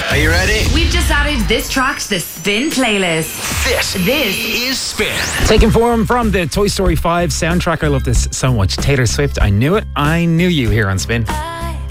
Are you ready? We've just added this track to the Spin playlist. This is Spin. Taking form from the Toy Story 5 soundtrack. I love this so much. Taylor Swift, I Knew It, I Knew You here on Spin.